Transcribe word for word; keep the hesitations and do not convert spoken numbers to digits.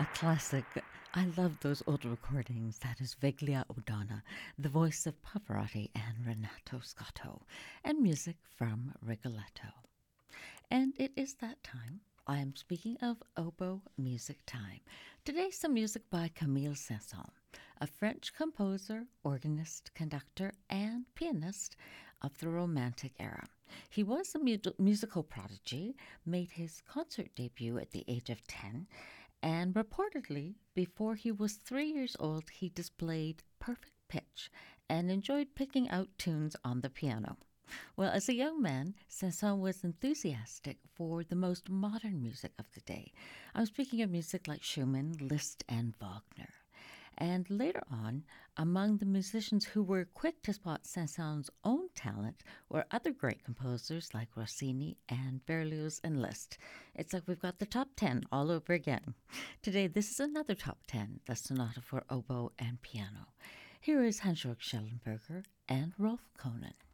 A classic. I love those old recordings. That is Veglia O'Donnell, the voice of Pavarotti and Renato Scotto, and music from Rigoletto. And it is that time. I am speaking of oboe music time. Today, some music by Camille Saint-Saëns, a French composer, organist, conductor, and pianist of the Romantic era. He was a mu- musical prodigy, made his concert debut at the age of ten, and reportedly, before he was three years old, he displayed perfect pitch and enjoyed picking out tunes on the piano. Well, as a young man, Saint-Saëns was enthusiastic for the most modern music of the day. I'm speaking of music like Schumann, Liszt, and Wagner. And later on, among the musicians who were quick to spot Saint-Saëns' own talent were other great composers like Rossini and Berlioz and Liszt. It's like we've got the top ten all over again. Today, this is another top ten, the Sonata for Oboe and Piano. Here is Hans-Jörg Schellenberger and Rolf Koenen.